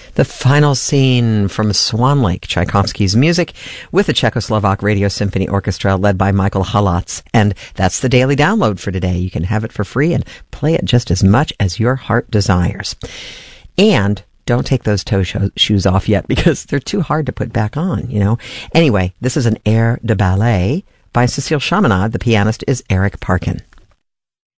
The final scene from Swan Lake, Tchaikovsky's music, with the Czechoslovak Radio Symphony Orchestra led by Michael Halatz. And that's the daily download for today. You can have it for free and play it just as much as your heart desires. And don't take those toe shoes off yet, because they're too hard to put back on, you know. Anyway, this is an air de ballet by Cécile Chaminade. The pianist is Eric Parkin.